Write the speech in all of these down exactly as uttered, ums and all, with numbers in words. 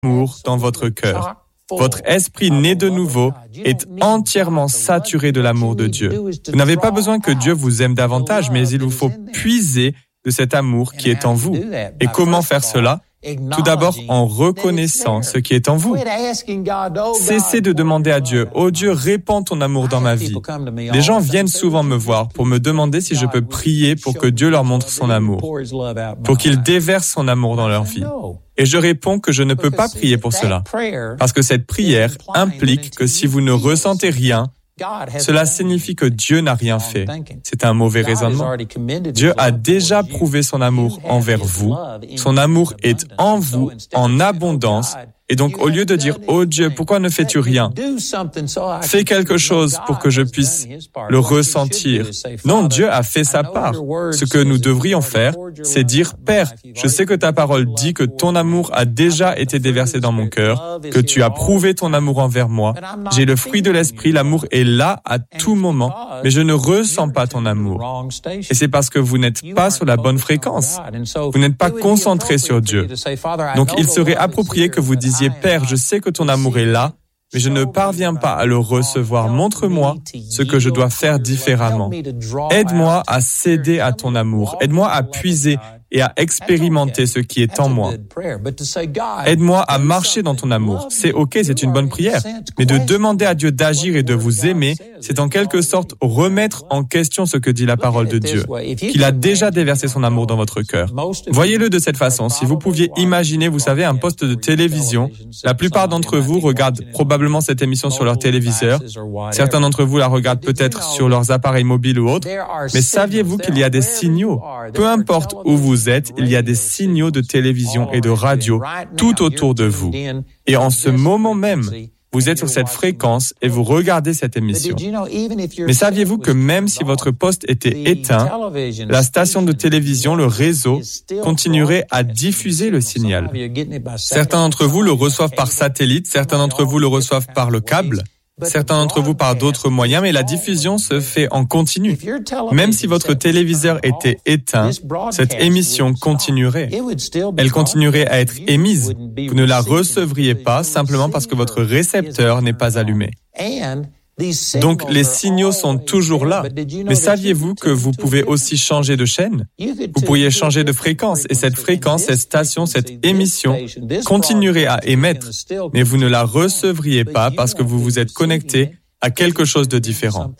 amour dans votre cœur. Votre esprit né de nouveau est entièrement saturé de l'amour de Dieu. Vous n'avez pas besoin que Dieu vous aime davantage, mais il vous faut puiser de cet amour qui est en vous. Et comment faire cela? Tout d'abord, en reconnaissant ce qui est en vous. Cessez de demander à Dieu, « Oh Dieu, répands ton amour dans ma vie ». Les gens viennent souvent me voir pour me demander si je peux prier pour que Dieu leur montre son amour, pour qu'il déverse son amour dans leur vie. Et je réponds que je ne peux pas prier pour cela, parce que cette prière implique que si vous ne ressentez rien, cela signifie que Dieu n'a rien fait. C'est un mauvais raisonnement. Dieu a déjà prouvé son amour envers vous. Son amour est en vous en abondance. Et donc, au lieu de dire « Oh Dieu, pourquoi ne fais-tu rien ?» Fais quelque chose pour que je puisse le ressentir. Non, Dieu a fait sa part. Ce que nous devrions faire, c'est dire « Père, je sais que ta parole dit que ton amour a déjà été déversé dans mon cœur, que tu as prouvé ton amour envers moi. J'ai le fruit de l'esprit, l'amour est là à tout moment, mais je ne ressens pas ton amour. » Et c'est parce que vous n'êtes pas sur la bonne fréquence. Vous n'êtes pas concentré sur Dieu. Donc, il serait approprié que vous disiez « Père, je sais que ton amour est là, mais je ne parviens pas à le recevoir. Montre-moi ce que je dois faire différemment. Aide-moi à céder à ton amour. Aide-moi à puiser et à expérimenter ce qui est en moi. Aide-moi à marcher dans ton amour. C'est OK, c'est une bonne prière. Mais de demander à Dieu d'agir et de vous aimer, c'est en quelque sorte remettre en question ce que dit la parole de Dieu, qu'il a déjà déversé son amour dans votre cœur. Voyez-le de cette façon. Si vous pouviez imaginer, vous savez, un poste de télévision, la plupart d'entre vous regardent probablement cette émission sur leur téléviseur. Certains d'entre vous la regardent peut-être sur leurs appareils mobiles ou autres. Mais saviez-vous qu'il y a des signaux? Peu importe où vous êtes, il y a des signaux de télévision et de radio tout autour de vous. Et en ce moment même, vous êtes sur cette fréquence et vous regardez cette émission. Mais saviez-vous que même si votre poste était éteint, la station de télévision, le réseau, continuerait à diffuser le signal? Certains d'entre vous le reçoivent par satellite, certains d'entre vous le reçoivent par le câble. Certains d'entre vous par d'autres moyens, mais la diffusion se fait en continu. Même si votre téléviseur était éteint, cette émission continuerait. Elle continuerait à être émise. Vous ne la recevriez pas simplement parce que votre récepteur n'est pas allumé. Donc, les signaux sont toujours là. Mais saviez-vous que vous pouvez aussi changer de chaîne? Vous pourriez changer de fréquence et cette fréquence, cette station, cette émission continuerait à émettre, mais vous ne la recevriez pas parce que vous vous êtes connecté à quelque chose de différent.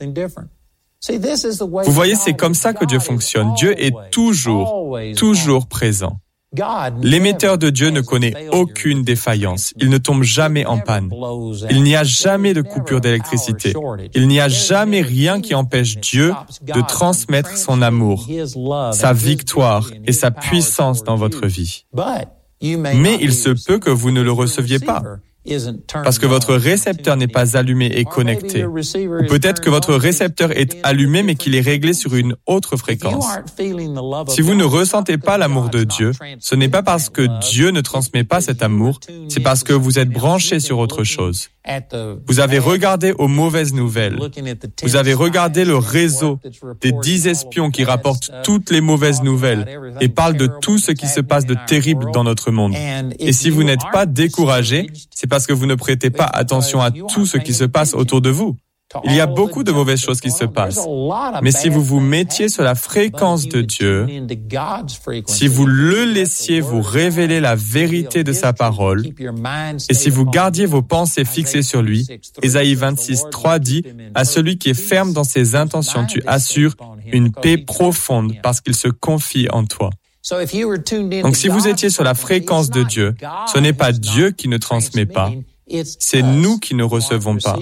Vous voyez, c'est comme ça que Dieu fonctionne. Dieu est toujours, toujours présent. L'émetteur de Dieu ne connaît aucune défaillance. Il ne tombe jamais en panne. Il n'y a jamais de coupure d'électricité. Il n'y a jamais rien qui empêche Dieu de transmettre son amour, sa victoire et sa puissance dans votre vie. Mais il se peut que vous ne le receviez pas, parce que votre récepteur n'est pas allumé et connecté. Ou peut-être que votre récepteur est allumé mais qu'il est réglé sur une autre fréquence. Si vous ne ressentez pas l'amour de Dieu, ce n'est pas parce que Dieu ne transmet pas cet amour, c'est parce que vous êtes branché sur autre chose. Vous avez regardé aux mauvaises nouvelles. Vous avez regardé le réseau des dix espions qui rapportent toutes les mauvaises nouvelles et parlent de tout ce qui se passe de terrible dans notre monde. Et si vous n'êtes pas découragé, c'est parce que vous ne prêtez pas attention à tout ce qui se passe autour de vous. Il y a beaucoup de mauvaises choses qui se passent. Mais si vous vous mettiez sur la fréquence de Dieu, si vous le laissiez vous révéler la vérité de sa parole, et si vous gardiez vos pensées fixées sur lui, Ésaïe vingt-six, trois dit, « À celui qui est ferme dans ses intentions, tu assures une paix profonde parce qu'il se confie en toi. » Donc si vous étiez sur la fréquence de Dieu, ce n'est pas Dieu qui ne transmet pas, c'est nous qui ne recevons pas.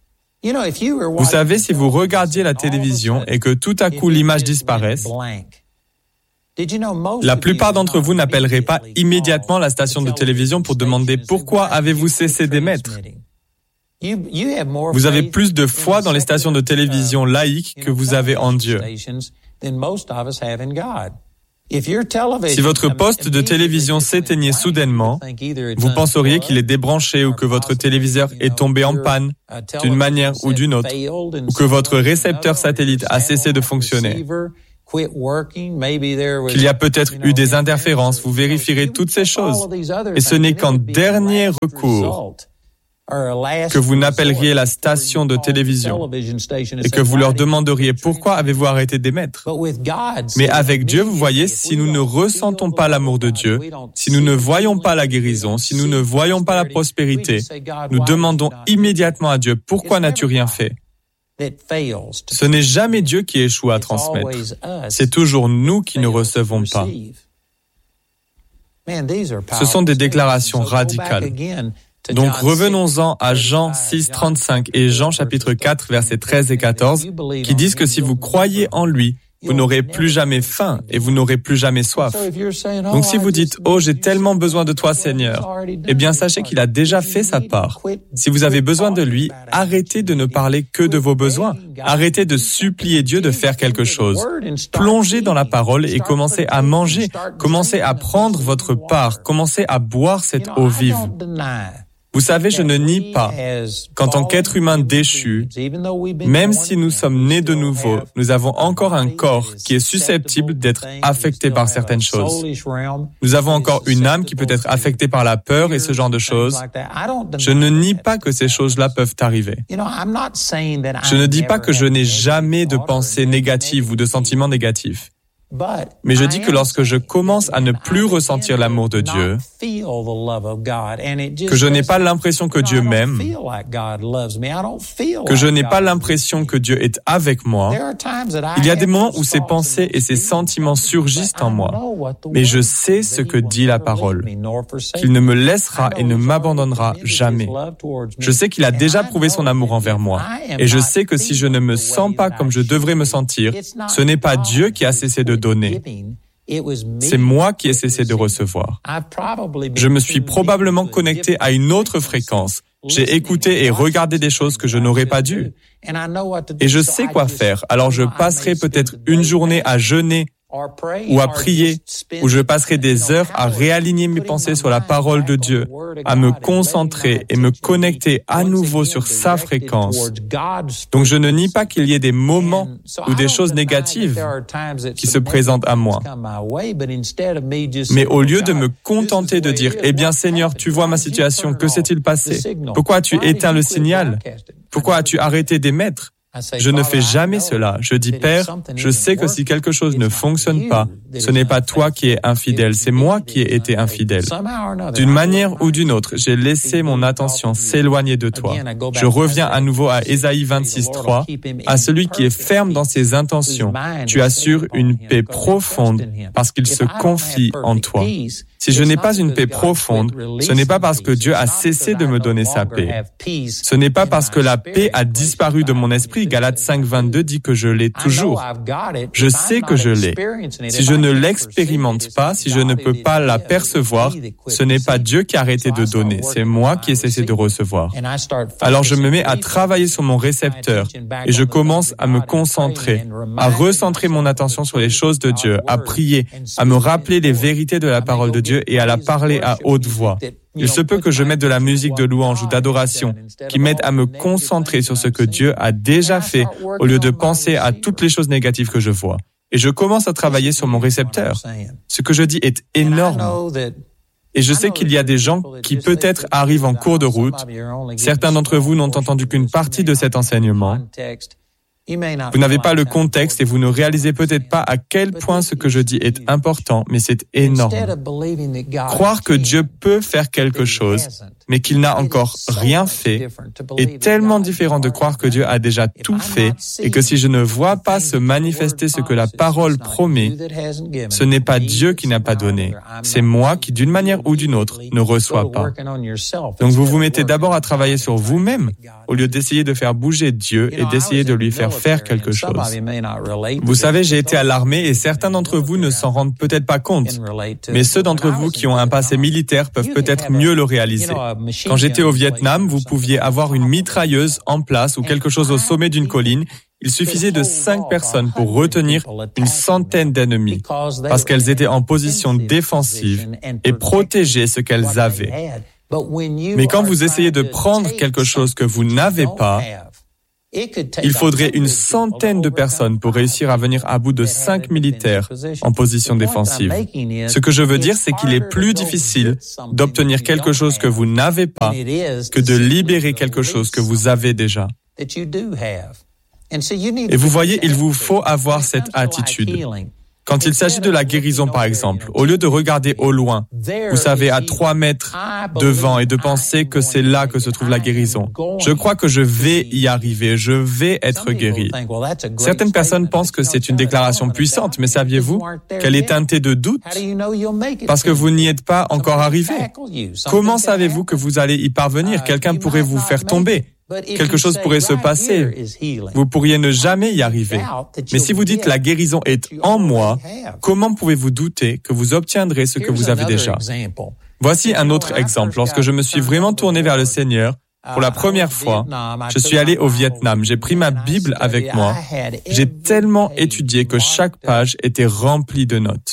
Vous savez, si vous regardiez la télévision et que tout à coup l'image disparaisse, la plupart d'entre vous n'appelleraient pas immédiatement la station de télévision pour demander pourquoi avez-vous cessé d'émettre. Vous avez plus de foi dans les stations de télévision laïques que vous avez en Dieu. Si votre poste de télévision s'éteignait soudainement, vous penseriez qu'il est débranché ou que votre téléviseur est tombé en panne d'une manière ou d'une autre, ou que votre récepteur satellite a cessé de fonctionner. qu'il y a peut-être eu des interférences, vous vérifierez toutes ces choses. Et ce n'est qu'en dernier recours que vous n'appelleriez la station de télévision et que vous leur demanderiez pourquoi avez-vous arrêté d'émettre. Mais avec Dieu, vous voyez, si nous ne ressentons pas l'amour de Dieu, si nous ne voyons pas la guérison, si nous ne voyons pas la prospérité, nous demandons immédiatement à Dieu, pourquoi n'as-tu rien fait? Ce n'est jamais Dieu qui échoue à transmettre. C'est toujours nous qui ne recevons pas. Ce sont des déclarations radicales. Donc revenons-en à Jean six, trente-cinq et Jean chapitre quatre, versets treize et quatorze, qui disent que si vous croyez en lui, vous n'aurez plus jamais faim et vous n'aurez plus jamais soif. Donc si vous dites « Oh, j'ai tellement besoin de toi, Seigneur », eh bien sachez qu'il a déjà fait sa part. Si vous avez besoin de lui, arrêtez de ne parler que de vos besoins. Arrêtez de supplier Dieu de faire quelque chose. Plongez dans la parole et commencez à manger. Commencez à prendre votre part. Commencez à boire cette eau vive. Vous savez, je ne nie pas qu'en tant qu'être humain déchu, même si nous sommes nés de nouveau, nous avons encore un corps qui est susceptible d'être affecté par certaines choses. Nous avons encore une âme qui peut être affectée par la peur et ce genre de choses. Je ne nie pas que ces choses-là peuvent arriver. Je ne dis pas que je n'ai jamais de pensées négatives ou de sentiments négatifs. Mais je dis que lorsque je commence à ne plus ressentir l'amour de Dieu, que je n'ai pas l'impression que Dieu m'aime, que je n'ai pas l'impression que Dieu est avec moi, il y a des moments où ces pensées et ces sentiments surgissent en moi. Mais je sais ce que dit la parole, qu'il ne me laissera et ne m'abandonnera jamais. Je sais qu'il a déjà prouvé son amour envers moi. Et je sais que si je ne me sens pas comme je devrais me sentir, ce n'est pas Dieu qui a cessé de donner. C'est moi qui ai cessé de recevoir. Je me suis probablement connecté à une autre fréquence. J'ai écouté et regardé des choses que je n'aurais pas dû. Et je sais quoi faire. Alors je passerai peut-être une journée à jeûner ou à prier, où je passerai des heures à réaligner mes pensées sur la parole de Dieu, à me concentrer et me connecter à nouveau sur sa fréquence. Donc je ne nie pas qu'il y ait des moments ou des choses négatives qui se présentent à moi. Mais au lieu de me contenter de dire « Eh bien Seigneur, tu vois ma situation, que s'est-il passé? Pourquoi as-tu éteint le signal? Pourquoi as-tu arrêté d'émettre ?» Je ne fais jamais cela. Je dis, Père, je sais que si quelque chose ne fonctionne pas, ce n'est pas toi qui es infidèle, c'est moi qui ai été infidèle. D'une manière ou d'une autre, j'ai laissé mon attention s'éloigner de toi. Je reviens à nouveau à Ésaïe vingt-six, trois. À celui qui est ferme dans ses intentions, tu assures une paix profonde parce qu'il se confie en toi. Si je n'ai pas une paix profonde, ce n'est pas parce que Dieu a cessé de me donner sa paix. Ce n'est pas parce que la paix a disparu de mon esprit. Galates cinq, vingt-deux dit que je l'ai toujours. Je sais que je l'ai. Si je ne l'expérimente pas, si je ne peux pas la percevoir, ce n'est pas Dieu qui a arrêté de donner, c'est moi qui ai cessé de recevoir. Alors je me mets à travailler sur mon récepteur et je commence à me concentrer, à recentrer mon attention sur les choses de Dieu, à prier, à me rappeler les vérités de la parole de Dieu et à la parler à haute voix. Il se peut que je mette de la musique de louange ou d'adoration qui m'aide à me concentrer sur ce que Dieu a déjà fait au lieu de penser à toutes les choses négatives que je vois. Et je commence à travailler sur mon récepteur. Ce que je dis est énorme. Et je sais qu'il y a des gens qui peut-être arrivent en cours de route. Certains d'entre vous n'ont entendu qu'une partie de cet enseignement. Vous n'avez pas le contexte et vous ne réalisez peut-être pas à quel point ce que je dis est important, mais c'est énorme. Croire que Dieu peut faire quelque chose, mais qu'il n'a encore rien fait, est tellement différent de croire que Dieu a déjà tout fait et que si je ne vois pas se manifester ce que la parole promet, ce n'est pas Dieu qui n'a pas donné, c'est moi qui, d'une manière ou d'une autre, ne reçois pas. Donc vous vous mettez d'abord à travailler sur vous-même, au lieu d'essayer de faire bouger Dieu et d'essayer de lui faire faire quelque chose. Vous savez, j'ai été à l'armée et certains d'entre vous ne s'en rendent peut-être pas compte, mais ceux d'entre vous qui ont un passé militaire peuvent peut-être mieux le réaliser. Quand j'étais au Vietnam, vous pouviez avoir une mitrailleuse en place ou quelque chose au sommet d'une colline. Il suffisait de cinq personnes pour retenir une centaine d'ennemis parce qu'elles étaient en position défensive et protéger ce qu'elles avaient. Mais quand vous essayez de prendre quelque chose que vous n'avez pas, Il faudrait une centaine de personnes pour réussir à venir à bout de cinq militaires en position défensive. Ce que je veux dire, c'est qu'il est plus difficile d'obtenir quelque chose que vous n'avez pas que de libérer quelque chose que vous avez déjà. Et vous voyez, il vous faut avoir cette attitude. Quand il s'agit de la guérison, par exemple, au lieu de regarder au loin, vous savez, à trois mètres devant et de penser que c'est là que se trouve la guérison, je crois que je vais y arriver, je vais être guéri. Certaines personnes pensent que c'est une déclaration puissante, mais saviez-vous qu'elle est teintée de doute? Parce que vous n'y êtes pas encore arrivé. Comment savez-vous que vous allez y parvenir? Quelqu'un pourrait vous faire tomber. Quelque chose pourrait se passer. Vous pourriez ne jamais y arriver. Mais si vous dites la guérison est en moi, comment pouvez-vous douter que vous obtiendrez ce que vous avez déjà? Voici un autre exemple. Lorsque je me suis vraiment tourné vers le Seigneur, pour la première fois, je suis allé au Vietnam. J'ai pris ma Bible avec moi. J'ai tellement étudié que chaque page était remplie de notes.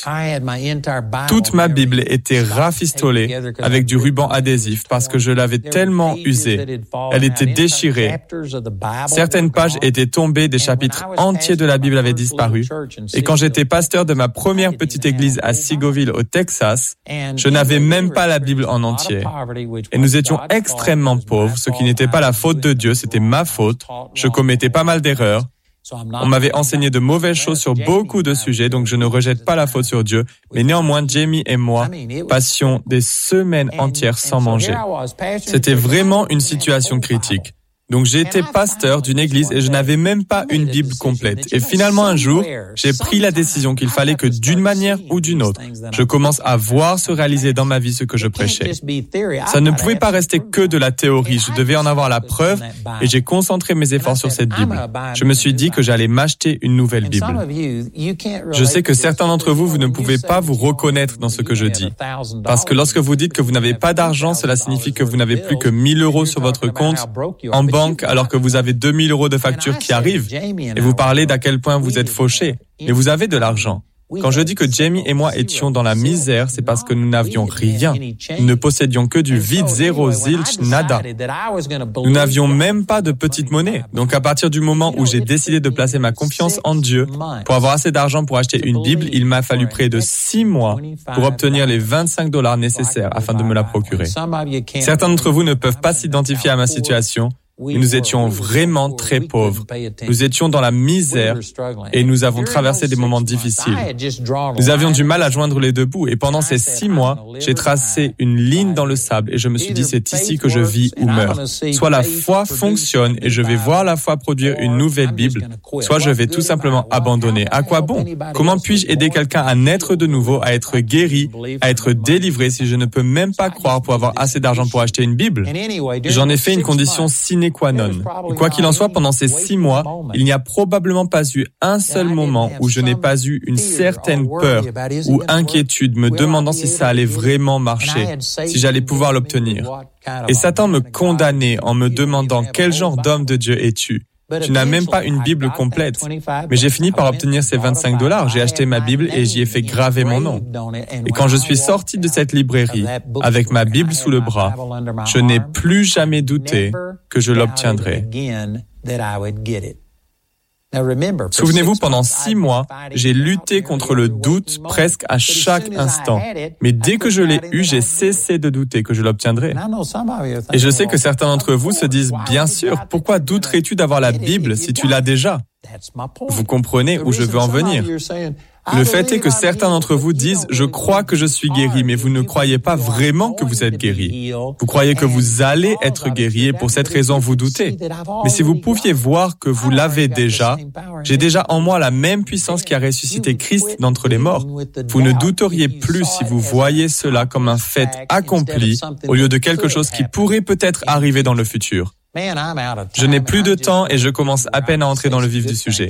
Toute ma Bible était rafistolée avec du ruban adhésif parce que je l'avais tellement usée. Elle était déchirée. Certaines pages étaient tombées, des chapitres entiers de la Bible avaient disparu. Et quand j'étais pasteur de ma première petite église à Seagoville, au Texas, je n'avais même pas la Bible en entier. Et nous étions extrêmement pauvres. Ce qui n'était pas la faute de Dieu, c'était ma faute. Je commettais pas mal d'erreurs. On m'avait enseigné de mauvaises choses sur beaucoup de sujets, donc je ne rejette pas la faute sur Dieu. Mais néanmoins, Jamie et moi passions des semaines entières sans manger. C'était vraiment une situation critique. Donc j'ai été pasteur d'une église et je n'avais même pas une Bible complète. Et finalement un jour, j'ai pris la décision qu'il fallait que d'une manière ou d'une autre, je commence à voir se réaliser dans ma vie ce que je prêchais. Ça ne pouvait pas rester que de la théorie, je devais en avoir la preuve et j'ai concentré mes efforts sur cette Bible. Je me suis dit que j'allais m'acheter une nouvelle Bible. Je sais que certains d'entre vous, vous ne pouvez pas vous reconnaître dans ce que je dis. Parce que lorsque vous dites que vous n'avez pas d'argent, cela signifie que vous n'avez plus que mille euros sur votre compte en banque alors que vous avez deux mille euros de factures qui arrivent et vous parlez d'à quel point vous êtes fauché. Mais vous avez de l'argent. Quand je dis que Jamie et moi étions dans la misère, c'est parce que nous n'avions rien. Nous ne possédions que du vide, zéro, zilch, nada. Nous n'avions même pas de petite monnaie. Donc à partir du moment où j'ai décidé de placer ma confiance en Dieu, pour avoir assez d'argent pour acheter une Bible, il m'a fallu près de six mois pour obtenir les vingt-cinq dollars nécessaires afin de me la procurer. Certains d'entre vous ne peuvent pas s'identifier à ma situation. Et nous étions vraiment très pauvres. Nous étions dans la misère et nous avons traversé des moments difficiles. Nous avions du mal à joindre les deux bouts et pendant ces six mois, j'ai tracé une ligne dans le sable et je me suis dit c'est ici que je vis ou meurs. Soit la foi fonctionne et je vais voir la foi produire une nouvelle Bible, soit je vais tout simplement abandonner. À quoi bon? Comment puis-je aider quelqu'un à naître de nouveau, à être guéri, à être délivré si je ne peux même pas croire pour avoir assez d'argent pour acheter une Bible? J'en ai fait une condition sine qua non. Et quoi qu'il en soit, pendant ces six mois, il n'y a probablement pas eu un seul moment où je n'ai pas eu une certaine peur ou inquiétude me demandant si ça allait vraiment marcher, si j'allais pouvoir l'obtenir. Et Satan me condamnait en me demandant quel genre d'homme de Dieu es-tu? Tu n'as même pas une Bible complète. Mais j'ai fini par obtenir ces vingt-cinq dollars. J'ai acheté ma Bible et j'y ai fait graver mon nom. Et quand je suis sorti de cette librairie avec ma Bible sous le bras, je n'ai plus jamais douté que je l'obtiendrais. Souvenez-vous, pendant six mois, j'ai lutté contre le doute presque à chaque instant. Mais dès que je l'ai eu, j'ai cessé de douter que je l'obtiendrai. Et je sais que certains d'entre vous se disent, bien sûr, pourquoi douterais-tu d'avoir la Bible si tu l'as déjà? Vous comprenez où je veux en venir. Le fait est que certains d'entre vous disent « Je crois que je suis guéri », mais vous ne croyez pas vraiment que vous êtes guéri. Vous croyez que vous allez être guéri et pour cette raison vous doutez. Mais si vous pouviez voir que vous l'avez déjà, j'ai déjà en moi la même puissance qui a ressuscité Christ d'entre les morts. Vous ne douteriez plus si vous voyez cela comme un fait accompli au lieu de quelque chose qui pourrait peut-être arriver dans le futur. Je n'ai plus de temps et je commence à peine à entrer dans le vif du sujet.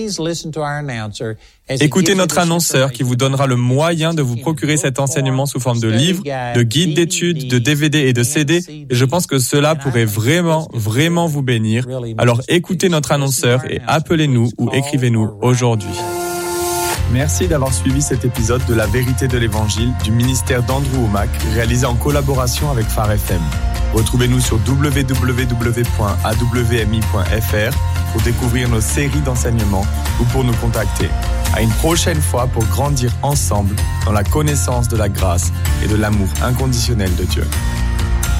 Écoutez notre annonceur qui vous donnera le moyen de vous procurer cet enseignement sous forme de livres, de guides d'études, de D V D et de C D. Et je pense que cela pourrait vraiment, vraiment vous bénir. Alors écoutez notre annonceur et appelez-nous ou écrivez-nous aujourd'hui. Merci d'avoir suivi cet épisode de La Vérité de l'Évangile du ministère d'Andrew Wommack, réalisé en collaboration avec Phare F M. Retrouvez-nous sur w w w point a w m i point f r pour découvrir nos séries d'enseignements ou pour nous contacter. À une prochaine fois pour grandir ensemble dans la connaissance de la grâce et de l'amour inconditionnel de Dieu.